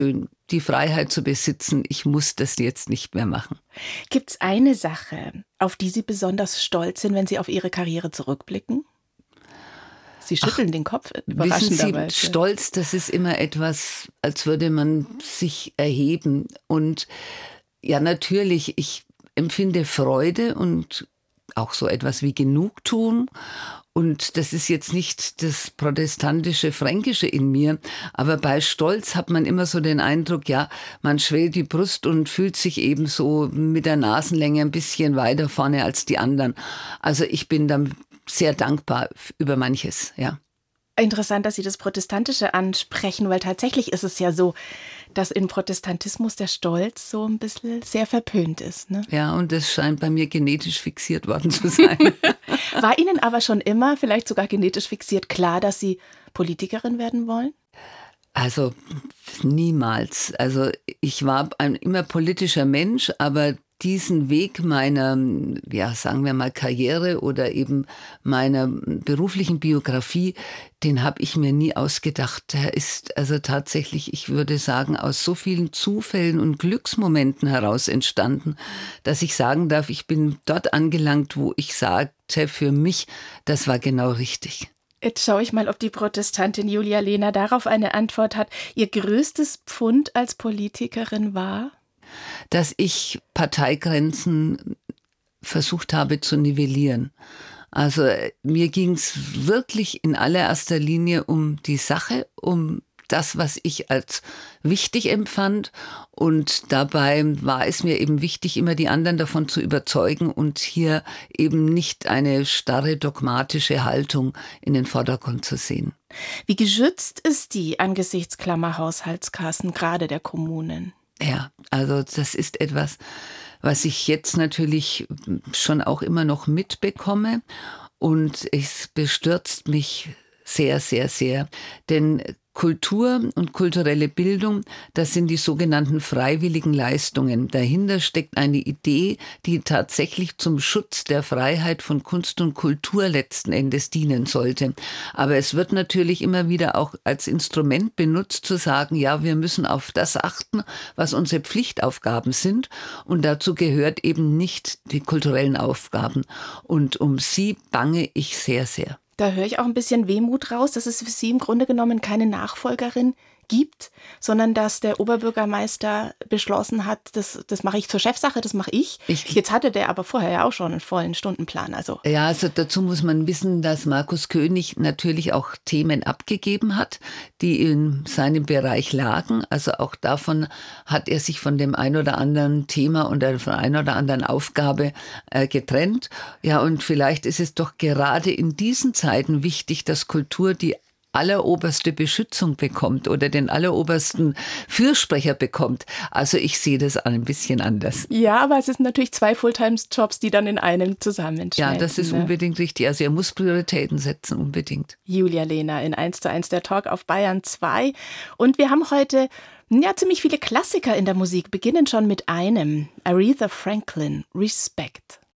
schön, die Freiheit zu besitzen, ich muss das jetzt nicht mehr machen. Gibt es eine Sache, auf die Sie besonders stolz sind, wenn Sie auf Ihre Karriere zurückblicken? Sie schütteln den Kopf überraschenderweise. Wissen Sie, Stolz, das ist immer etwas, als würde man sich erheben. Und ja, natürlich, ich empfinde Freude und auch so etwas wie Genugtuung. Und das ist jetzt nicht das protestantische Fränkische in mir, aber bei Stolz hat man immer so den Eindruck, ja, man schwellt die Brust und fühlt sich eben so mit der Nasenlänge ein bisschen weiter vorne als die anderen. Also ich bin dann sehr dankbar über manches, ja. Interessant, dass Sie das Protestantische ansprechen, weil tatsächlich ist es ja so, dass im Protestantismus der Stolz so ein bisschen sehr verpönt ist. Ne? Ja, und das scheint bei mir genetisch fixiert worden zu sein. War Ihnen aber schon immer, vielleicht sogar genetisch fixiert, klar, dass Sie Politikerin werden wollen? Also niemals. Also ich war ein immer politischer Mensch, aber diesen Weg meiner, ja, sagen wir mal Karriere oder eben meiner beruflichen Biografie, den habe ich mir nie ausgedacht. Der ist also tatsächlich, ich würde sagen, aus so vielen Zufällen und Glücksmomenten heraus entstanden, dass ich sagen darf, ich bin dort angelangt, wo ich sagte, für mich, das war genau richtig. Jetzt schaue ich mal, ob die Protestantin Julia Lehner darauf eine Antwort hat. Ihr größtes Pfund als Politikerin war? Dass ich Parteigrenzen versucht habe zu nivellieren. Also mir ging es wirklich in allererster Linie um die Sache, um das, was ich als wichtig empfand. Und dabei war es mir eben wichtig, immer die anderen davon zu überzeugen und hier eben nicht eine starre dogmatische Haltung in den Vordergrund zu sehen. Wie geschützt ist die angesichts klammer Haushaltskassen, gerade der Kommunen? Ja, also das ist etwas, was ich jetzt natürlich schon auch immer noch mitbekomme und es bestürzt mich sehr, sehr, sehr. Denn Kultur und kulturelle Bildung, das sind die sogenannten freiwilligen Leistungen. Dahinter steckt eine Idee, die tatsächlich zum Schutz der Freiheit von Kunst und Kultur letzten Endes dienen sollte. Aber es wird natürlich immer wieder auch als Instrument benutzt, zu sagen, ja, wir müssen auf das achten, was unsere Pflichtaufgaben sind. Und dazu gehört eben nicht die kulturellen Aufgaben. Und um sie bange ich sehr, sehr. Da höre ich auch ein bisschen Wehmut raus, dass es für Sie im Grunde genommen keine Nachfolgerin gibt, sondern dass der Oberbürgermeister beschlossen hat, das mache ich zur Chefsache, das mache ich. Jetzt hatte der aber vorher ja auch schon einen vollen Stundenplan. Ja, also dazu muss man wissen, dass Markus König natürlich auch Themen abgegeben hat, die in seinem Bereich lagen. Also auch davon hat er sich von dem ein oder anderen Thema und von einer oder anderen Aufgabe getrennt. Ja, und vielleicht ist es doch gerade in diesen Zeiten wichtig, dass Kultur die alleroberste Beschützung bekommt oder den allerobersten Fürsprecher bekommt. Also ich sehe das ein bisschen anders. Ja, aber es sind natürlich 2 Fulltime-Jobs, die dann in einem zusammenschmelzen. Ja, das ist unbedingt richtig. Also er muss Prioritäten setzen, unbedingt. Julia Lehner in 1:1 der Talk auf Bayern 2. Und wir haben heute ziemlich viele Klassiker in der Musik, beginnen schon mit einem. Aretha Franklin, Respect.